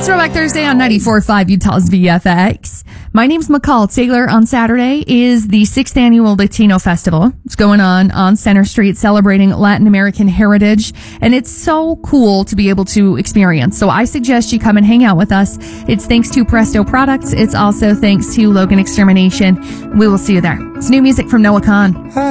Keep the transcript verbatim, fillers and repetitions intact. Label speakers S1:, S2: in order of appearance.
S1: Throwback Thursday on ninety-four point five Utah's V F X. My name's McCall Taylor. On Saturday is the sixth annual Latino Festival. It's going on on Center Street, celebrating Latin American heritage, and it's so cool to be able to experience. So I suggest you come and hang out with us. It's thanks to Presto Products. It's also thanks to Logan Extermination. We will see you there. It's new music from Noah Kahn.